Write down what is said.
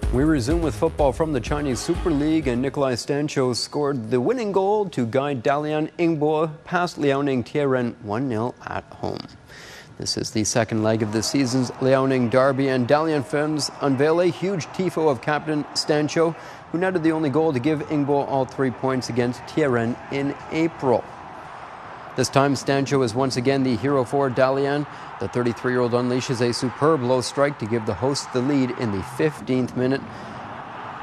We resume with football from the Chinese Super League, and Nikolai Stancho scored the winning goal to guide Dalian Ingbo past Liaoning Tieren 1-0 at home. This is the second leg of the season's Liaoning derby, and Dalian fans unveil a huge tifo of captain Stancho, who netted the only goal to give Ingbo all 3 points against Tieren in April. This time, Stancho is once again the hero for Dalian. The 33-year-old unleashes a superb low strike to give the hosts the lead in the 15th minute.